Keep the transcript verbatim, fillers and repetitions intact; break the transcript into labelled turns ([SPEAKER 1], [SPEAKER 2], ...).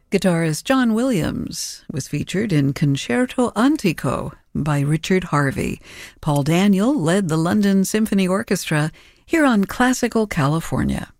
[SPEAKER 1] Guitarist John Williams was featured in Concerto Antico by Richard Harvey. Paul Daniel led the London Symphony Orchestra here on Classical California.